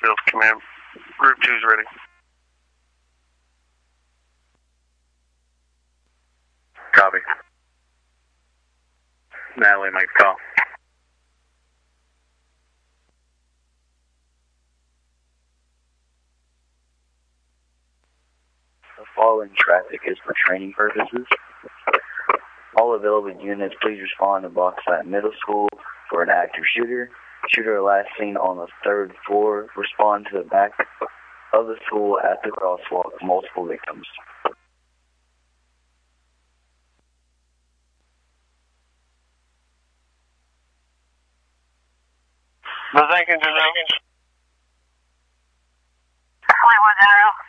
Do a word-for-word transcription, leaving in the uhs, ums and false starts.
Bakersfield, command. Group two's ready. Copy. Natalie, make a call. The following traffic is for training purposes. All available units, please respond to Bauxite Middle School for an active shooter. Shooter last seen on the third floor. Respond to the back of the school at the crosswalk. Multiple victims. The Jenkins is out. twenty-one General.